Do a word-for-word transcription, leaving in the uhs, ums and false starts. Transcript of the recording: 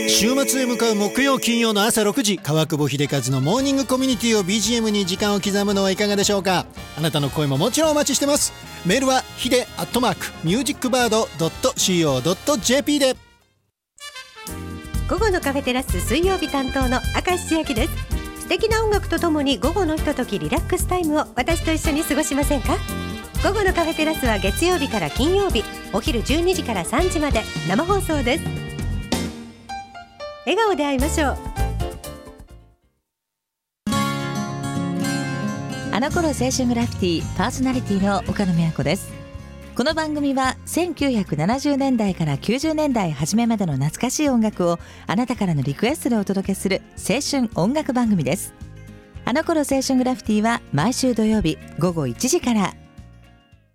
週末へ向かう木曜金曜の朝ろくじ、川久保秀和のモーニングコミュニティを ビージーエム に時間を刻むのはいかがでしょうか。あなたの声ももちろんお待ちしてます。メールはヒデアットマークミュージックバードドットシーオードットジェーピー で。 午後のカフェテラス水曜日担当の明石千秋です。素敵な音楽とともに午後のひとときリラックスタイムを私と一緒に過ごしませんか。午後のカフェテラスは月曜日から金曜日お昼じゅうにじからさんじまで生放送です。笑顔で会いましょう。 あの頃青春グラフィティパーソナリティの岡野美和子です。この番組はせんきゅうひゃくななじゅうねんだいからきゅうじゅうねんだい初めまでの懐かしい音楽をあなたからのリクエストでお届けする青春音楽番組です。あの頃青春グラフィティは毎週土曜日午後いちじから